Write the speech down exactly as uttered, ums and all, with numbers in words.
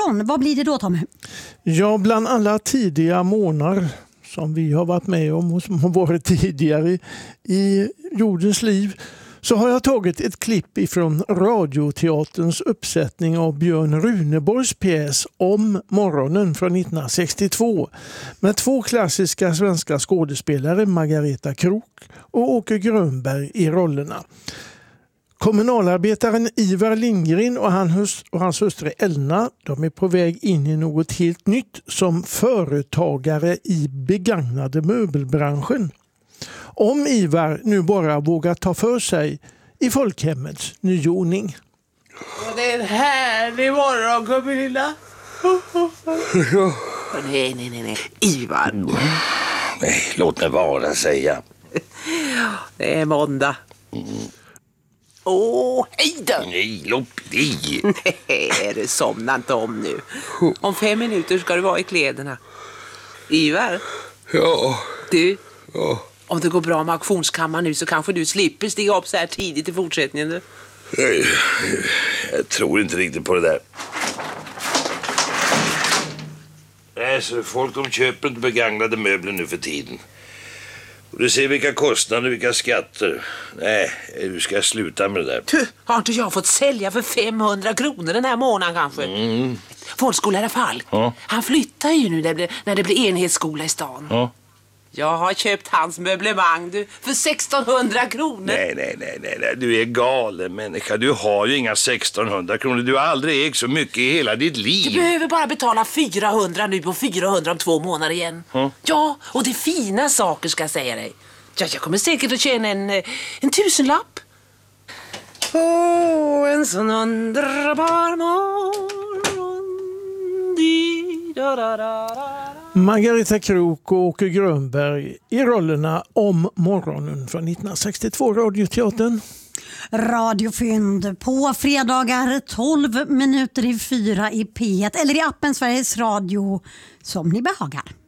nitton. Vad blir det då, Tommy? Ja, bland alla tidiga månader som vi har varit med om och som har varit tidigare i jordens liv, så har jag tagit ett klipp ifrån Radioteaterns uppsättning av Björn Runeborgs pjäs Om morgonen från nittonhundrasextiotvå med två klassiska svenska skådespelare, Margareta Krook och Åke Grönberg, i rollerna. Kommunalarbetaren Ivar Lindgren och, han, och hans hustru Elna, de är på väg in i något helt nytt som företagare i begagnade möbelbranschen. Om Ivar nu bara vågar ta för sig i folkhemmets nyordning. Det är en härlig morgon, Camilla. nej, nej, nej, nej. Ivar. Nej, låt mig vara, säga. Det är måndag. Mm. Åh, hej då! Nej, låt bli. Nej, du somnar inte om nu. Om fem minuter ska du vara i kläderna. Ivar? Ja. Du? Ja. Om det går bra med auktionskammaren nu så kanske du slipper stiga upp så här tidigt i fortsättningen. Du. Nej, jag tror inte riktigt på det där. Nej, så folk de köper inte begagnade möbler nu för tiden. Och du ser vilka kostnader, vilka skatter. Nej, du ska sluta med det där. Du, har inte jag fått sälja för femhundra kronor den här månaden kanske? Mm. Folkskollärare Falk, ja. Han flyttar ju nu när det, blir, när det blir enhetsskola i stan. Ja. Jag har köpt hans möblemang, du, för sextonhundra kronor. Nej, nej, nej, nej, nej, du är galen människa. Du har ju inga sextonhundra kronor. Du har aldrig ägt så mycket i hela ditt liv. Du behöver bara betala fyrahundra nu och fyrahundra om två månader igen. Ja. Ja, och det är fina saker ska jag säga dig. Ja, jag kommer säkert att tjäna en, en tusenlapp. Åh, oh, en sån underbar morgon. Di, da, da, da, da. Margareta Krook och Åke Grönberg i rollerna Om morgonen från nittonhundrasextiotvå, Radioteatern. Radiofynd på fredagar tolv minuter i fyra i P ett eller i appen Sveriges Radio som ni behagar.